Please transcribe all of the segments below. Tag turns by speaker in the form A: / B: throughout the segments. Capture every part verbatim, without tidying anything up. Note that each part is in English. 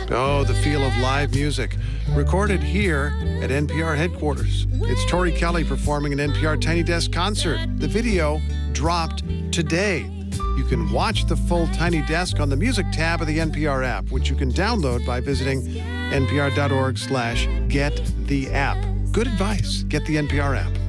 A: Oh, the feel of live music. Recorded here at N P R headquarters. It's Tori Kelly performing an N P R Tiny Desk concert. The video dropped today. You can watch the full Tiny Desk on the music tab of the N P R app, which you can download by visiting npr.org slash get the app. Good advice. Get the N P R app.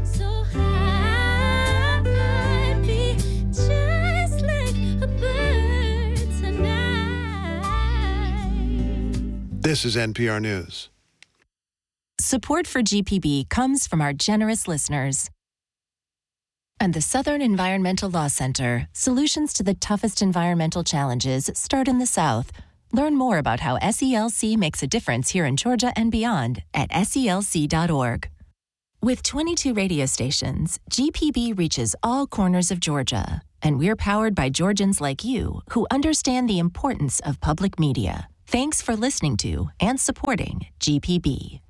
A: This is N P R News.
B: Support for G P B comes from our generous listeners. And the Southern Environmental Law Center, solutions to the toughest environmental challenges start in the South. Learn more about how S E L C makes a difference here in Georgia and beyond at S E L C dot org. With twenty-two radio stations, G P B reaches all corners of Georgia. And we're powered by Georgians like you who understand the importance of public media. Thanks for listening to and supporting G P B.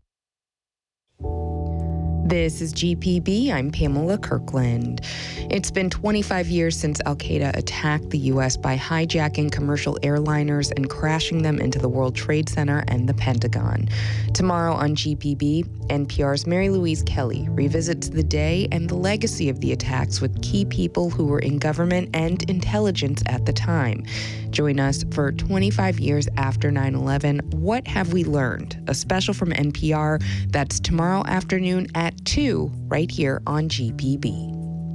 C: This is G P B. I'm Pamela Kirkland. It's been twenty-five years since al-Qaeda attacked the U S by hijacking commercial airliners and crashing them into the World Trade Center and the Pentagon. Tomorrow on G P B, N P R's Mary Louise Kelly revisits the day and the legacy of the attacks with key people who were in government and intelligence at the time. Join us for twenty-five years after nine eleven. What have we learned? A special from N P R that's tomorrow afternoon at two, right here on G P B.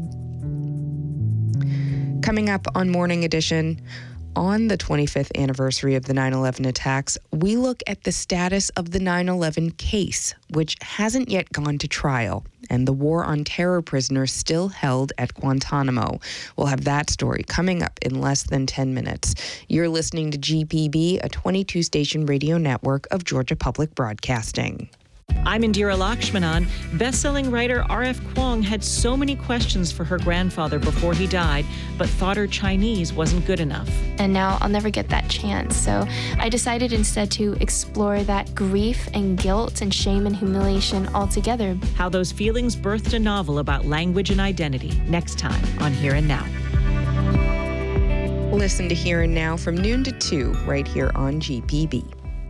C: Coming up on Morning Edition, on the twenty-fifth anniversary of the nine eleven attacks, we look at the status of the nine eleven case, which hasn't yet gone to trial, and the war on terror prisoners still held at Guantanamo. We'll have that story coming up in less than ten minutes. You're listening to G P B, a twenty-two station radio network of Georgia Public Broadcasting.
D: I'm Indira Lakshmanan. Best-selling writer R F. Kuang had so many questions for her grandfather before he died, but thought her Chinese wasn't good enough.
E: And now I'll never get that chance. So I decided instead to explore that grief and guilt and shame and humiliation altogether.
D: How those feelings birthed a novel about language and identity. Next time on Here and Now.
C: Listen to Here and Now from noon to two, right here on G P B.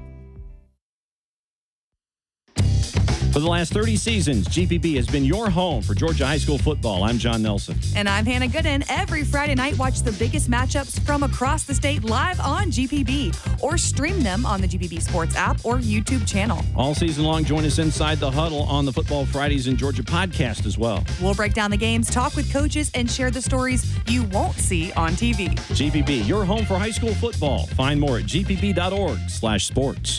F: For the last thirty seasons, G P B has been your home for Georgia high school football. I'm John Nelson.
G: And I'm Hannah Gooden. Every Friday night, watch the biggest matchups from across the state live on G P B or stream them on the G P B Sports app or YouTube channel.
F: All season long, join us inside the huddle on the Football Fridays in Georgia podcast as well.
G: We'll break down the games, talk with coaches, and share the stories you won't see on T V.
F: G P B, your home for high school football. Find more at g p b dot org slash sports.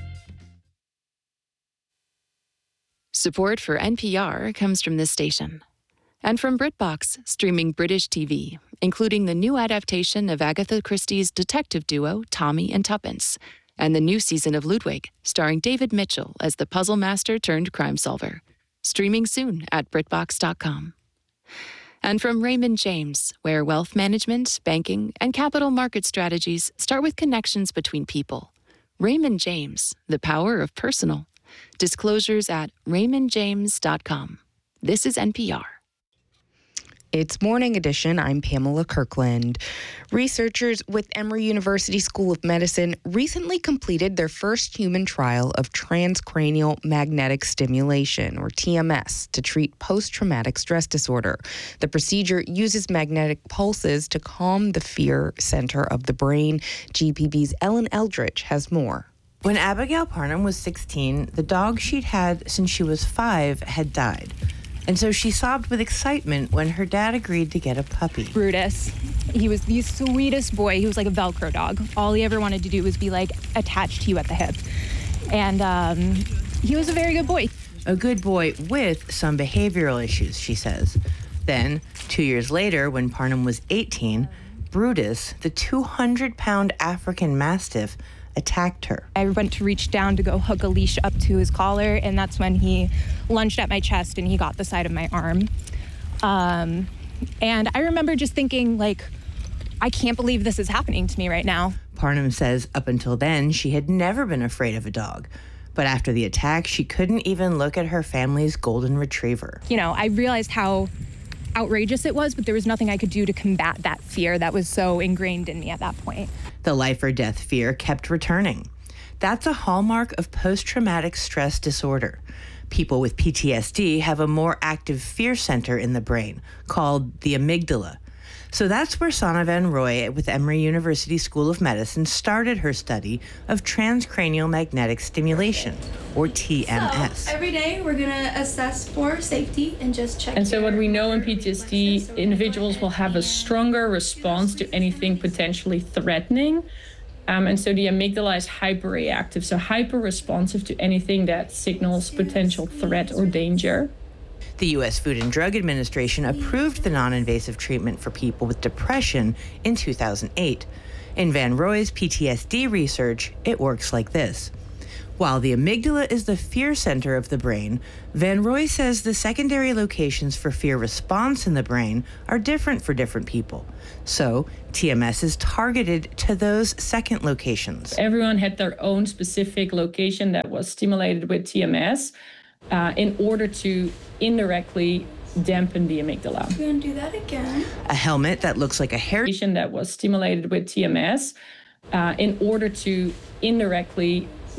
H: Support for N P R comes from this station. And from BritBox, streaming British T V, including the new adaptation of Agatha Christie's detective duo, Tommy and Tuppence, and the new season of Ludwig, starring David Mitchell as the puzzle master turned crime solver. Streaming soon at brit box dot com. And from Raymond James, where wealth management, banking, and capital market strategies start with connections between people. Raymond James, the power of personal. Disclosures at raymond james dot com. This is N P R.
C: It's Morning Edition. I'm Pamela Kirkland. Researchers with Emory University School of Medicine recently completed their first human trial of transcranial magnetic stimulation, or T M S, to treat post-traumatic stress disorder. The procedure uses magnetic pulses to calm the fear center of the brain. G P B's Ellen Eldridge has more.
I: When Abigail Parnham was sixteen, the dog she'd had since she was five had died. And so she sobbed with excitement when her dad agreed to get a puppy.
J: Brutus. He was the sweetest boy. He was like a Velcro dog. All he ever wanted to do was be like attached to you at the hip. And um, he was a very good boy.
I: A good boy with some behavioral issues, she says. Then, two years later, when Parnham was eighteen, Brutus, the two hundred pound African Mastiff, attacked her.
J: I went to reach down to go hook a leash up to his collar, and that's when he lunged at my chest and he got the side of my arm. Um, and I remember just thinking, like, I can't believe this is happening to me right now.
I: Parnham says up until then, she had never been afraid of a dog. But after the attack, she couldn't even look at her family's golden retriever.
J: You know, I realized how outrageous it was, but there was nothing I could do to combat that fear that was so ingrained in me at that point.
I: The life or death fear kept returning. That's a hallmark of post-traumatic stress disorder. People with P T S D have a more active fear center in the brain called the amygdala. So that's where Sana Van Roy with Emory University School of Medicine started her study of transcranial magnetic stimulation, or T M S.
K: So, every day we're going to assess for safety and just check.
L: And so what we know in P T S D, individuals will have a stronger response to anything potentially threatening. Um, and so the amygdala is hyperreactive, so hyper-responsive to anything that signals potential threat or danger.
I: The U S Food and Drug Administration approved the non-invasive treatment for people with depression in two thousand eight. In Van Roy's P T S D research, it works like this. While the amygdala is the fear center of the brain, Van Roy says the secondary locations for fear response in the brain are different for different people. So, T M S is targeted to those second locations.
L: Everyone had their own specific location that was stimulated with T M S uh, in order to indirectly dampen the amygdala.
K: We're going to do that again.
I: A helmet that looks like a hair
L: that was stimulated with T M S uh, in order to indirectly